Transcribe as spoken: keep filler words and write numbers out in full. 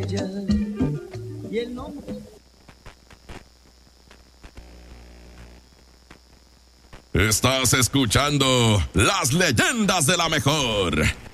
Y el nombre. Estás escuchando Las Leyendas de la Mejor